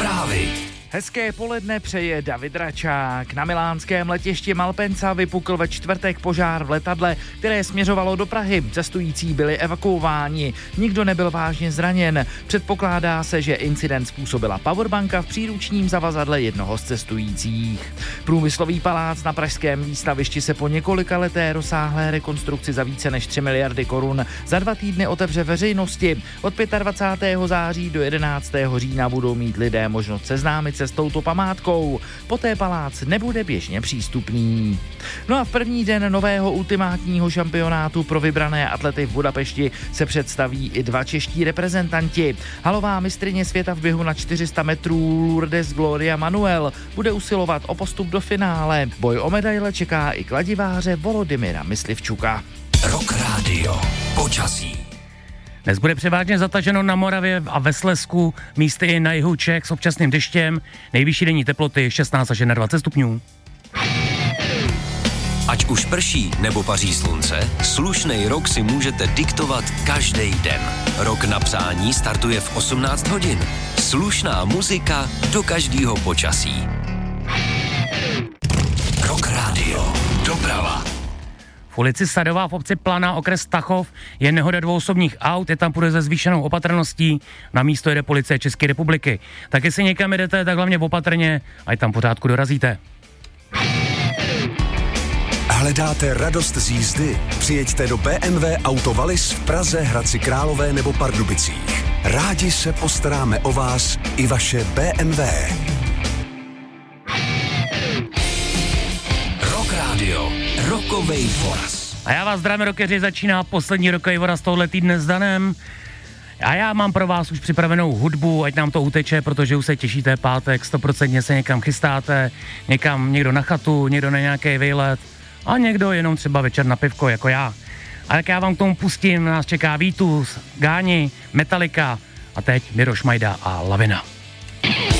Zprávy. Hezké poledne přeje David Račák. Na milánském letišti Malpensa vypukl ve čtvrtek požár v letadle, které směřovalo do Prahy. Cestující byli evakuováni. Nikdo nebyl vážně zraněn. Předpokládá se, že incident způsobila powerbanka v příručním zavazadle jednoho z cestujících. Průmyslový palác na pražském výstavišti se po několika leté rozsáhlé rekonstrukci za více než 3 miliardy korun za 2 týdny otevře veřejnosti. Od 25. září do 11. října budou mít lidé možnost seznámit se s touto památkou. Poté palác nebude běžně přístupný. No a v první den nového ultimátního šampionátu pro vybrané atlety v Budapešti se představí i 2 čeští reprezentanti. Halová mistryně světa v běhu na 400 metrů Lourdes Gloria Manuel bude usilovat o postup do finále. Boj o medaile čeká i kladiváře Volodymyra Myslivčuka. Rock Radio. Počasí. Dnes bude převážně zataženo na Moravě a ve Slezsku, místy i na jihu Čech s občasným deštěm, nejvyšší denní teploty 16 až 21 stupňů. Ať už prší nebo paří slunce, slušnej rok si můžete diktovat každý den. Rok na psání startuje v 18 hodin. Slušná muzika do každého počasí. Rock Radio. Doprava. V ulici Sadová v obci Planá, okres Tachov, je nehoda 2 osobních aut, je tam půjde se zvýšenou opatrností, na místo jede policie České republiky. Tak jestli někam jdete, tak hlavně opatrně, ať tam pořádku dorazíte. Hledáte radost z jízdy? Přijeďte do BMW Auto Wallis v Praze, Hradci Králové nebo Pardubicích. Rádi se postaráme o vás i vaše BMW. Rock Radio. Rokovej voraz. A já vás zdravím, rockeři, začíná poslední rokovej voraz tohle týdne s Danem. A já mám pro vás už připravenou hudbu, ať nám to uteče, protože už se těšíte pátek, 100% se někam chystáte, někdo na chatu, někdo na nějaký výlet a někdo jenom třeba večer na pivko jako já. A tak já vám k tomu pustím, nás čeká Vítus, Gáni, Metallica a teď Miroš Majda a Lavina.